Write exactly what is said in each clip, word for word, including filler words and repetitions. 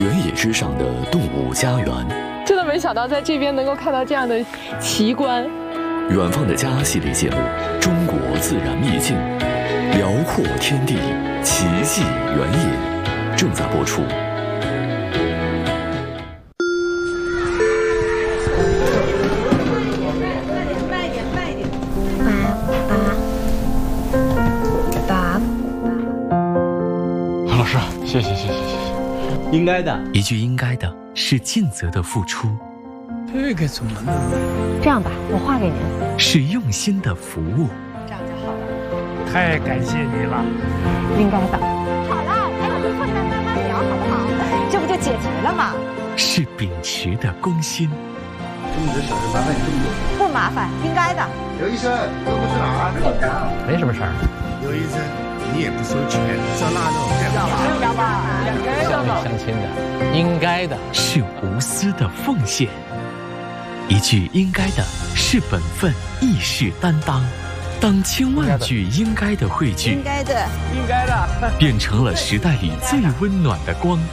原野之上的动物家园， 真的没想到在这边能够看到这样的奇观。 远方的家系列节目《中国自然秘境》，辽阔天地，奇迹原野，正在播出。 慢一点，慢一点。爸爸，爸。 老师，谢谢谢谢谢谢。应该的， 一句应该的是尽责的付出， 这个怎么弄？ 这样吧，我画给您。 是用心的服务。 这样就好了。 太感谢你了。 应该的。好了，哎，我们坐下来慢慢聊，好不好？这不就解决了吗？ 是秉持的公心。 这么多小事麻烦你这么多。 不麻烦，应该的。 刘医生，这不是哪儿？ 没什么事儿。 刘医生，你也不收钱，上那种干嘛？ 要吧， 乡里乡亲的，应该的。 是无私的奉献。一句应该的是本分，亦是担当。当千万句应该的汇聚， 应该的， 应该的， 变成了时代里最温暖的光。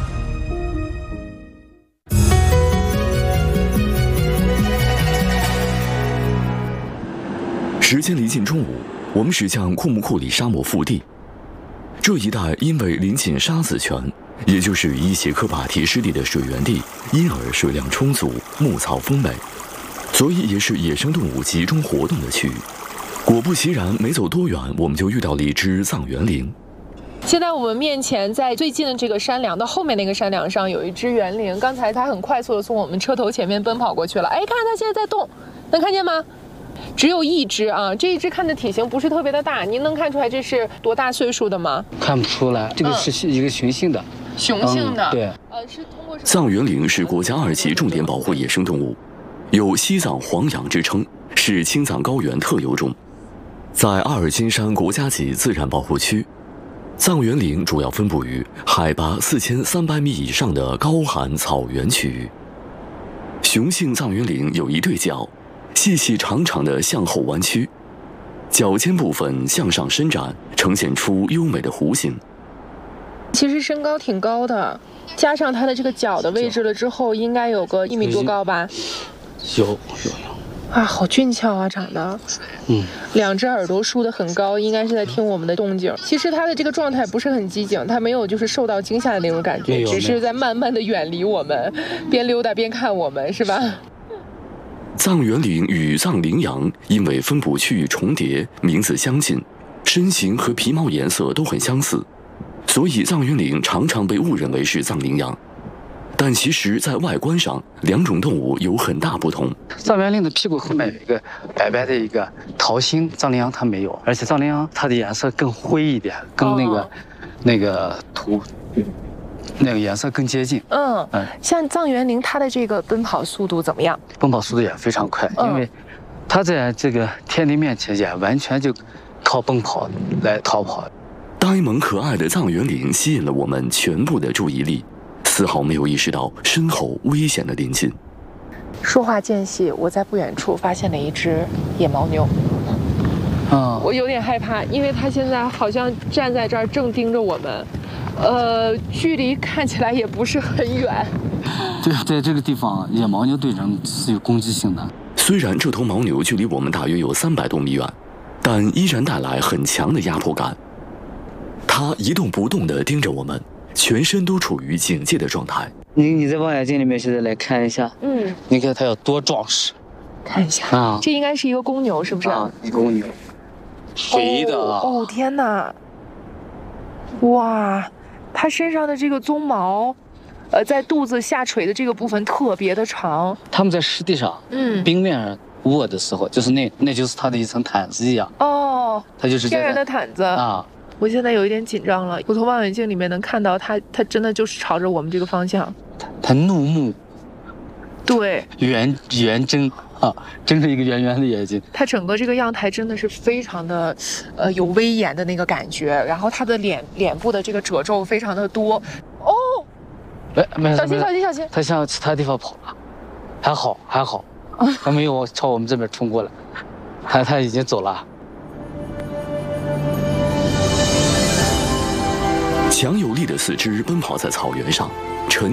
时间临近中午，我们驶向库木库里沙漠腹地。这一带因为临近沙子泉，也就是伊邪科坝提湿地的水源地，因而水量充足，牧草丰美，所以也是野生动物集中活动的区域。果不其然，没走多远，我们就遇到了一只藏原羚。 现在我们面前，在最近的这个山梁的后面那个山梁上，有一只原羚。刚才它很快速的从我们车头前面奔跑过去了。哎，看它现在在动，能看见吗？只有一只啊，这一只看的体型不是特别的大，您能看出来这是多大岁数的吗？ 看不出来，这个是一个雄性的。 嗯、雄性的、 嗯，对。 呃，是通过藏原羚是国家二级重点保护野生动物，有西藏黄羊之称，是青藏高原特有种。在阿尔金山国家级自然保护区，藏原羚主要分布于海拔四千三百米以上的高寒草原区域。雄性藏原羚有一对角，细细长长的向后弯曲，脚尖部分向上伸展，呈现出优美的弧形。 其实身高挺高的，加上它的这个脚的位置了之后，应该有个一米多高吧？ 有有有。 啊，好俊俏啊，长得。 嗯。 两只耳朵竖得很高，应该是在听我们的动静。其实它的这个状态不是很机警，它没有就是受到惊吓的那种感觉，只是在慢慢的远离我们，边溜达边看我们，是吧？ 藏原羚与藏羚羊因为分布区域重叠，名字相近，身形和皮毛颜色都很相似，所以藏原羚常常被误认为是藏羚羊。但其实，在外观上，两种动物有很大不同。 藏原羚的屁股后面有一个白白的一个桃心，藏羚羊它没有，而且藏羚羊它的颜色更灰一点，跟那个、哦、那个土那个颜色更接近。 嗯嗯，像藏原羚它的这个奔跑速度怎么样？ 奔跑速度也非常快，嗯、因为它在这个天敌面前也完全就靠奔跑来逃跑。 呆萌可爱的藏原羚吸引了我们全部的注意力。丝毫没有意识到身后危险的临近。 说话间隙，我在不远处发现了一只野牦牛。 啊， 我有点害怕，因为它现在好像站在这儿正盯着我们，呃，距离看起来也不是很远。 对，在这个地方，野牦牛对人是有攻击性的。 虽然这头牦牛距离我们大约有三百多米远，但依然带来很强的压迫感。它一动不动地盯着我们。全身都处于警戒的状态。 你你在望远镜里面现在来看一下， 嗯， 你看它有多壮实。 看一下啊， 这应该是一个公牛，是不是？ 啊，一公牛，肥的啊！ 哦，天哪！哇，它身上的这个鬃毛，呃，在肚子下垂的这个部分特别的长。 它们在湿地上，嗯，冰面上卧的时候，就是那那就是它的一层毯子一样。 哦， 它就是天然的毯子啊。 我现在有一点紧张了，我从望远镜里面能看到它，它真的就是朝着我们这个方向。 它怒目， 对， 圆圆睁啊，睁着一个圆圆的眼睛。 它整个这个样态真的是非常的，呃，有威严的那个感觉。然后它的脸脸部的这个褶皱非常的多。哦， 哎，没事， 小心小心小心！ 它向其他地方跑了，还好还好，它没有朝我们这边冲过来，它它已经走了。 强有力的四肢奔跑在草原上，沉